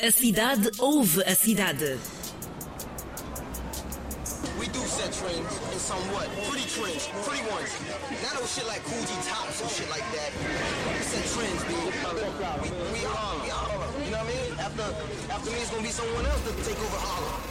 A cidade ouve a cidade. We do set trends and somewhat pretty trends, pretty ones. Not no shit like Coogee tops and shit like that. We set trends, B. We are. You know what I mean? After me, it's gonna be someone else to take over Harlem.